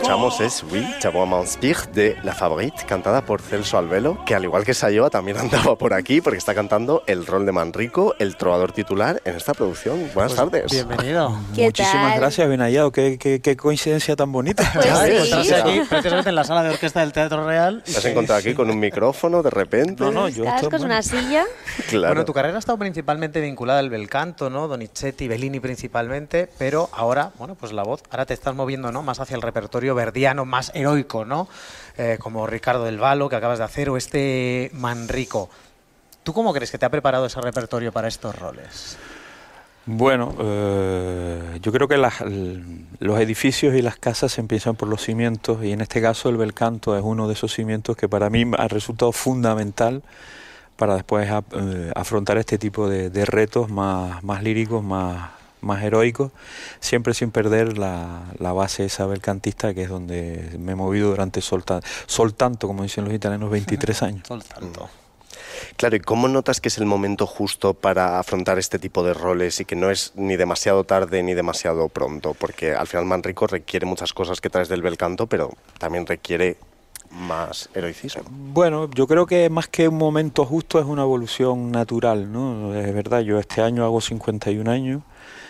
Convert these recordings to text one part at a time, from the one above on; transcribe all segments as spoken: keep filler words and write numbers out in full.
escuchamos es Oui, je m'inspire de La Favorite, cantada por Celso Albelo, que al igual que Sayoa también andaba por aquí porque está cantando el rol de Manrico, el trovador titular en esta producción. Buenas pues, tardes. Bienvenido. Muchísimas tal? gracias, bien hallado. Qué, qué, qué coincidencia tan bonita. Pues sí. Encontrarse aquí precisamente en la sala de orquesta del Teatro Real. ¿Te has encontrado aquí con un micrófono de repente? No, no, yo cascos, estoy, bueno. una silla. Claro. Bueno, tu carrera ha estado principalmente vinculada al bel canto, ¿no? Donizetti, Bellini principalmente, pero ahora, bueno, pues la voz, ahora te estás moviendo, ¿no? Más hacia el repertorio verdiano, más heroico, ¿no? Eh, como Ricardo del Valo, que acabas de hacer, o este Manrico. ¿Tú cómo crees que te ha preparado ese repertorio para estos roles? Bueno, eh, yo creo que las, los edificios y las casas empiezan por los cimientos, y en este caso el bel canto es uno de esos cimientos que para mí ha resultado fundamental para después a, eh, afrontar este tipo de, de retos más, más líricos, más, más heroicos, siempre sin perder la, la base esa belcantista, que es donde me he movido durante solta, soltanto, como dicen los italianos, veintitrés años. Soltanto. Claro, ¿y cómo notas que es el momento justo para afrontar este tipo de roles y que no es ni demasiado tarde ni demasiado pronto? Porque al final Manrico requiere muchas cosas que traes del bel canto, pero también requiere más heroicismo. Bueno, yo creo que más que un momento justo es una evolución natural, ¿no? Es verdad, yo este año hago cincuenta y un años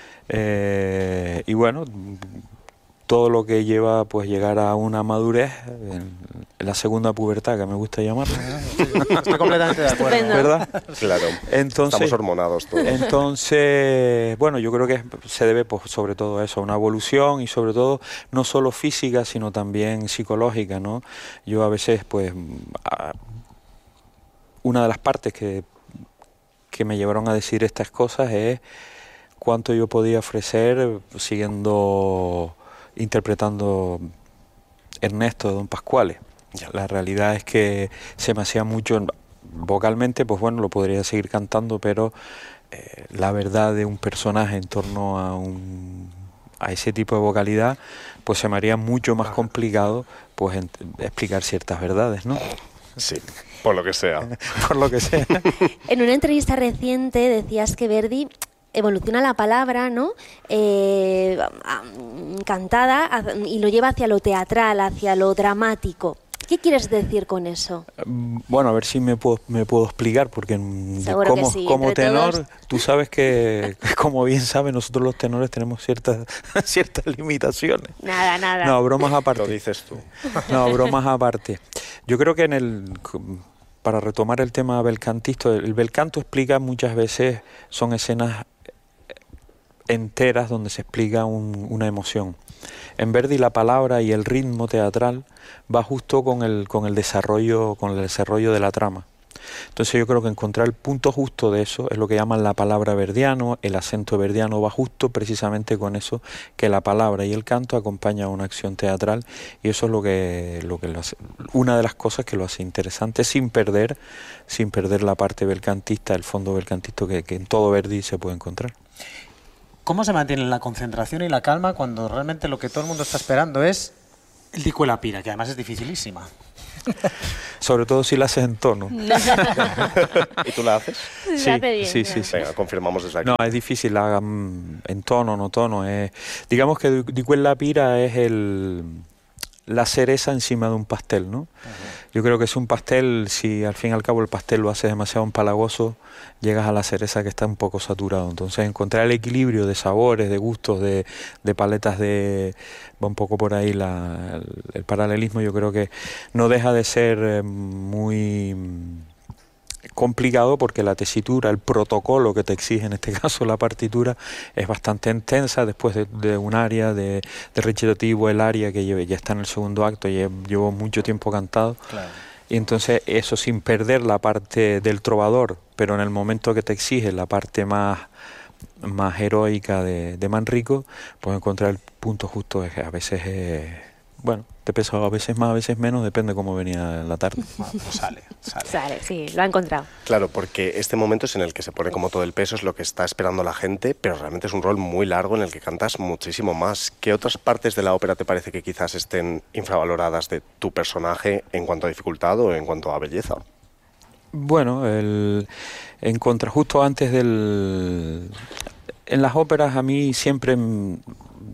eh, y bueno, todo lo que lleva pues llegar a una madurez, en, en la segunda pubertad, que me gusta llamarla. Estoy completamente de acuerdo. Estupendo. ¿Verdad? Claro, entonces, estamos hormonados todos. Entonces, bueno, yo creo que se debe pues, sobre todo a eso, a una evolución, y sobre todo no solo física, sino también psicológica, ¿no? Yo a veces, pues, a, una de las partes que, que me llevaron a decir estas cosas es cuánto yo podía ofrecer siguiendo interpretando Ernesto de Don Pasquale. La realidad es que se me hacía mucho vocalmente, pues bueno, lo podría seguir cantando, pero eh, la verdad de un personaje en torno a un a ese tipo de vocalidad, pues se me haría mucho más complicado pues en, explicar ciertas verdades, ¿no? Sí, por lo que sea. Por lo que sea. En una entrevista reciente decías que Verdi evoluciona la palabra, ¿no? Eh, cantada, y lo lleva hacia lo teatral, hacia lo dramático. ¿Qué quieres decir con eso? Bueno, a ver si me puedo, me puedo explicar, porque Seguro como, que sí, como tenor, todos... tú sabes que, como bien sabes, nosotros los tenores tenemos ciertas, ciertas limitaciones. Nada, nada. No, bromas aparte. Lo dices tú. No, bromas aparte. Yo creo que en el... Para retomar el tema belcantista, el belcanto explica muchas veces, son escenas enteras donde se explica un, una emoción. En Verdi la palabra y el ritmo teatral va justo con el, con el desarrollo, con el desarrollo de la trama. Entonces yo creo que encontrar el punto justo de eso es lo que llaman la palabra verdiano, el acento verdiano va justo precisamente con eso, que la palabra y el canto acompañan a una acción teatral, y eso es lo que, lo que lo hace, una de las cosas que lo hace interesante, sin perder, sin perder la parte belcantista, el fondo belcantista que, que en todo Verdi se puede encontrar. ¿Cómo se mantiene la concentración y la calma cuando realmente lo que todo el mundo está esperando es el dico y la pira, que además es dificilísima? Sobre todo si la haces en tono. ¿Y tú la haces? Sí, Sí, hace bien, sí, ya. sí, sí. Venga, confirmamos desde aquí. No, es difícil, la, mm, en tono, no tono. Es, digamos que Dico en la pira es el, la cereza encima de un pastel, ¿no? Uh-huh. Yo creo que es un pastel, si al fin y al cabo el pastel lo haces demasiado empalagoso, llegas a la cereza que está un poco saturado. Entonces encontrar el equilibrio de sabores, de gustos, de, de paletas, de va un poco por ahí la, el, el paralelismo. Yo creo que no deja de ser eh, muy complicado, porque la tesitura, el protocolo que te exige en este caso la partitura, es bastante intensa. Después de, de un área de, de recitativo, el área que lleve, ya está en el segundo acto, ya llevo mucho tiempo cantado. Claro. Y entonces eso sin perder la parte del trovador, pero en el momento que te exige la parte más, más heroica de, de Manrico, pues encontrar el punto justo es, a veces es, bueno, te pesa a veces más, a veces menos, depende cómo venía la tarde. Bueno, pues sale, sale. Sale, sí, lo ha encontrado. Claro, porque este momento es en el que se pone como todo el peso, es lo que está esperando la gente, pero realmente es un rol muy largo en el que cantas muchísimo más. ¿Qué otras partes de la ópera te parece que quizás estén infravaloradas de tu personaje en cuanto a dificultad o en cuanto a belleza? Bueno, el, en contra, justo antes del... En las óperas a mí siempre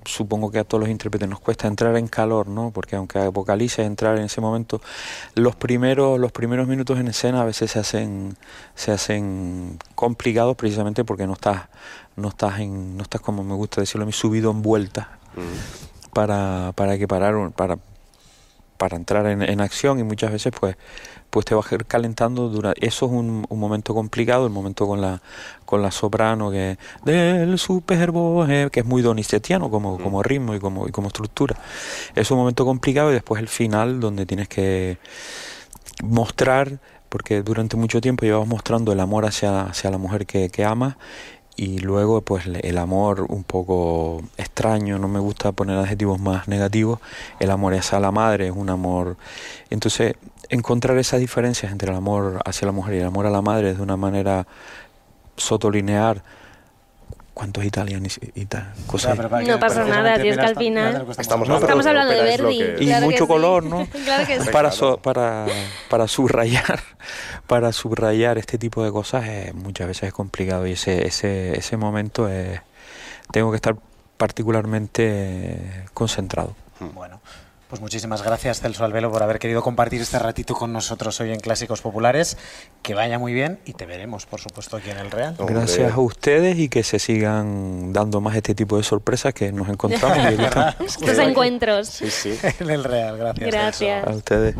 supongo que a todos los intérpretes nos cuesta entrar en calor, ¿no? Porque aunque vocalices, entrar en ese momento, los primeros los primeros minutos en escena a veces se hacen se hacen complicados precisamente porque no estás no estás en no estás como me gusta decirlo a mí subido en vueltas mm. para para que parar para para entrar en, en acción, y muchas veces pues pues te vas calentando durante, eso es un, un momento complicado, el momento con la con la soprano que del superbo, que es muy donistetiano como, como ritmo y como, y como estructura. Es un momento complicado, y después el final donde tienes que mostrar, porque durante mucho tiempo llevamos mostrando el amor hacia, hacia la mujer que, que amas, y luego pues el amor un poco extraño, no me gusta poner adjetivos más negativos, el amor hacia la madre es un amor, entonces encontrar esas diferencias entre el amor hacia la mujer y el amor a la madre de una manera sotolinear. ¿Cuántos italianos y tal? Cosas. No, no pasa nada, tío, es que al final estamos, no, estamos hablando de Verdi. Que... Y claro mucho color, ¿no? Claro que sí. Para, so, para, para subrayar para subrayar este tipo de cosas eh, muchas veces es complicado, y ese ese ese momento es, tengo que estar particularmente eh, concentrado. Bueno, pues muchísimas gracias, Celso Albelo, por haber querido compartir este ratito con nosotros hoy en Clásicos Populares. Que vaya muy bien, y te veremos, por supuesto, aquí en el Real. Gracias a ustedes, y que se sigan dando más este tipo de sorpresas que nos encontramos. Estos encuentros. Sí, sí. En el Real, gracias. Gracias. A ustedes.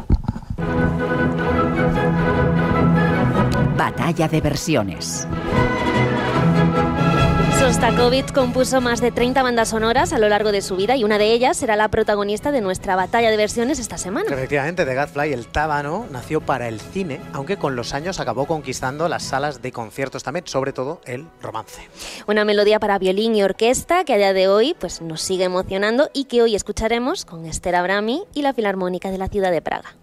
Batalla de versiones. Sostakovich compuso más de treinta bandas sonoras a lo largo de su vida, y una de ellas será la protagonista de nuestra batalla de versiones esta semana. Efectivamente, The Gadfly, el tábano, nació para el cine, aunque con los años acabó conquistando las salas de conciertos también, sobre todo el romance. Una melodía para violín y orquesta que a día de hoy pues, nos sigue emocionando, y que hoy escucharemos con Esther Abrami y la Filarmónica de la Ciudad de Praga.